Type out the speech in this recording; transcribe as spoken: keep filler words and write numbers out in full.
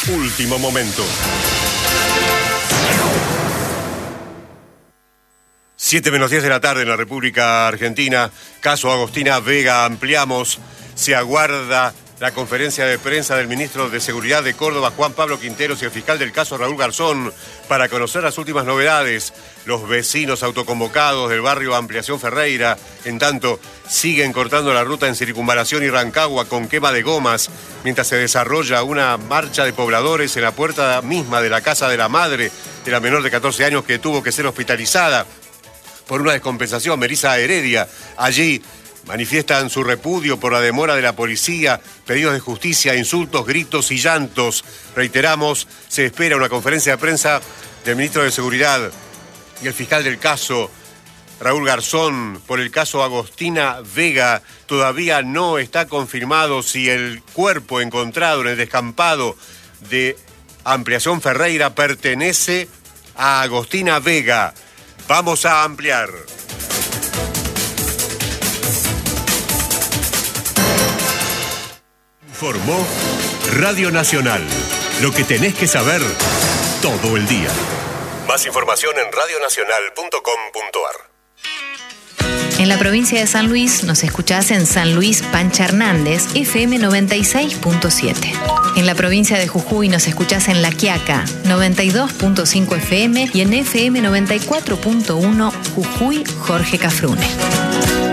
último momento. Siete menos diez de la tarde en la República Argentina. Caso Agostina Vega, ampliamos. Se aguarda la conferencia de prensa del ministro de Seguridad de Córdoba, Juan Pablo Quinteros, y el fiscal del caso, Raúl Garzón, para conocer las últimas novedades. Los vecinos autoconvocados del barrio Ampliación Ferreira, en tanto, siguen cortando la ruta en Circunvalación y Rancagua con quema de gomas, mientras se desarrolla una marcha de pobladores en la puerta misma de la casa de la madre de la menor de catorce años que tuvo que ser hospitalizada por una descompensación, Melissa Heredia. Allí manifiestan su repudio por la demora de la policía, pedidos de justicia, insultos, gritos y llantos. Reiteramos, se espera una conferencia de prensa del ministro de Seguridad y el fiscal del caso, Raúl Garzón, por el caso Agostina Vega. Todavía no está confirmado si el cuerpo encontrado en el descampado de Ampliación Ferreira pertenece a Agostina Vega. Vamos a ampliar. Informó Radio Nacional. Lo que tenés que saber todo el día. Más información en radio nacional punto com punto ar. En la provincia de San Luis nos escuchás en San Luis Pancha Hernández, F M noventa y seis punto siete. En la provincia de Jujuy nos escuchás en La Quiaca, noventa y dos punto cinco F M, y en F M noventa y cuatro punto uno Jujuy Jorge Cafrune.